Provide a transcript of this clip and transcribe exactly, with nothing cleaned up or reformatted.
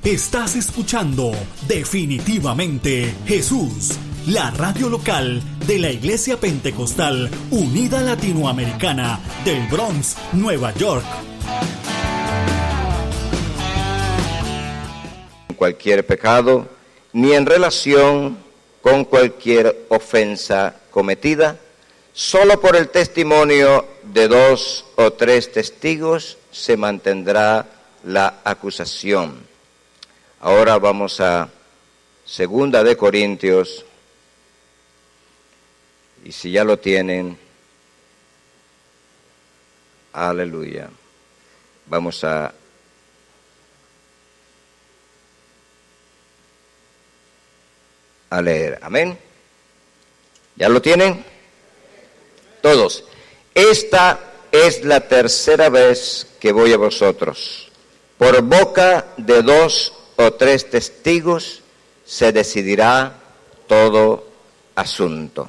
Estás escuchando Definitivamente Jesús, la radio local de la Iglesia Pentecostal Unida Latinoamericana del Bronx, Nueva York. Cualquier pecado, ni en relación con cualquier ofensa cometida, solo por el testimonio de dos o tres testigos se mantendrá la acusación. Ahora vamos a Segunda de Corintios, y si ya lo tienen, aleluya, vamos a a leer, amén. ¿Ya lo tienen? Todos. Esta es la tercera vez que voy a vosotros. Por boca de dos o tres testigos se decidirá todo asunto.